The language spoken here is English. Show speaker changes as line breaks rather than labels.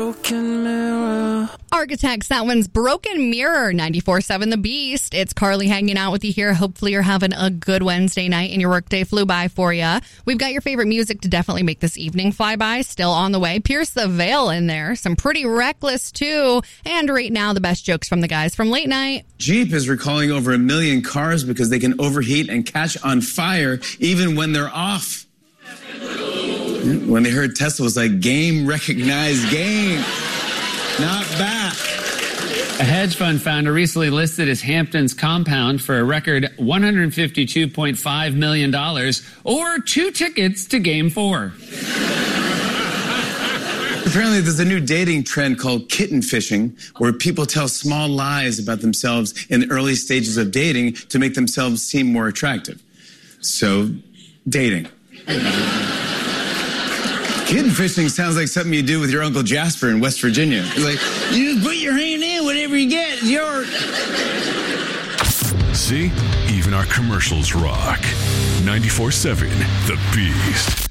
Broken mirror.
Architects, that one's Broken Mirror, 94.7 The Beast. It's Carly hanging out with you here. Hopefully you're having a good Wednesday night and your workday flew by for you. We've got your favorite music to definitely make this evening fly by. Still on the way. Pierce the Veil in there. Some Pretty Reckless, too. And right now, the best jokes from the guys from late night.
Jeep is recalling over 1 million cars because they can overheat and catch on fire even when they're off. When they heard Tesla was like, game recognized game. Not bad.
A hedge fund founder recently listed his Hamptons compound for a record $152.5 million, or 2 tickets to Game 4.
Apparently, there's a new dating trend called kitten fishing, where people tell small lies about themselves in the early stages of dating to make themselves seem more attractive. So, dating. Kitten fishing sounds like something you do with your Uncle Jasper in West Virginia. It's like, you just put your hand in, whatever you get is yours.
See? Even our commercials rock. 94.7 The Beast.